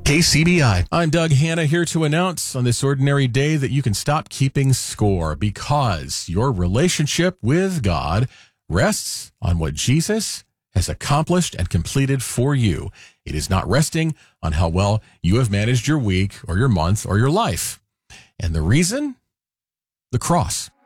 KCBI. I'm Doug Hanna, here to announce on this ordinary day that you can stop keeping score because your relationship with God rests on what Jesus has accomplished and completed for you. It is not resting on how well you have managed your week or your month or your life. And the reason? The cross.